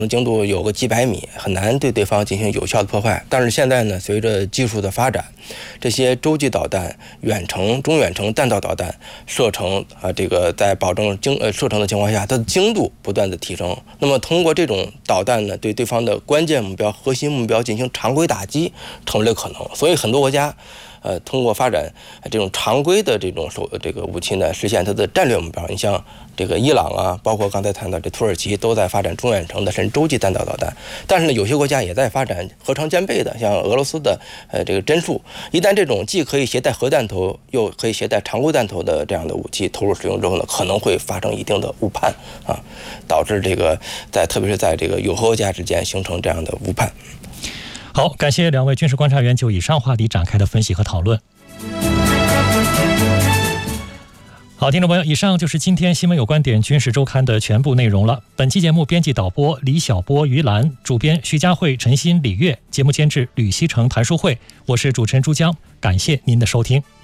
精度有个几百米，很难对对方进行有效的破坏。但是现在呢，随着技术的发展，这些洲际导弹、远程、中远程弹道导弹射程这个在保证射程的情况下，它的精度不断的提升。那么通过这种导弹呢，对对方的关键目标、核心目标进行常规打击，成为了可能。所以很多国家通过发展这种常规的这种武器呢，实现它的战略目标。你像这个伊朗啊，包括刚才谈到这土耳其，都在发展中远程的甚至洲际弹道导弹。但是呢，有些国家也在发展核常兼备的，像俄罗斯的这个针数。一旦这种既可以携带核弹头，又可以携带常规弹头的这样的武器投入使用之后呢，可能会发生一定的误判啊，导致这个特别是在这个友好国家之间形成这样的误判。 好，感谢两位军事观察员就以上话题展开的分析和讨论。好，听众朋友，以上就是今天新闻有观点军事周刊的全部内容了。本期节目编辑导播李晓波、于兰，主编徐佳慧、陈鑫、李月，节目监制吕希成、谭淑慧，我是主持人朱江，感谢您的收听。